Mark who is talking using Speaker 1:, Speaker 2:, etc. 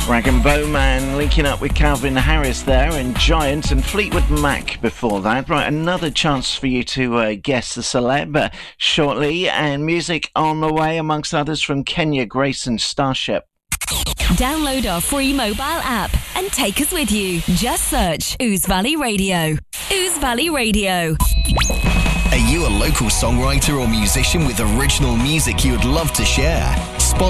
Speaker 1: Rag and Bowman linking up with Calvin Harris there, and Giant and Fleetwood Mac before that. Right, another chance for you to guess the celeb shortly, and music on the way, amongst others, from Kenya Grace and Starship.
Speaker 2: Download our free mobile app and take us with you. Just search Ouse Valley Radio. Ouse Valley Radio.
Speaker 3: Are you a local songwriter or musician with original music you would love to share?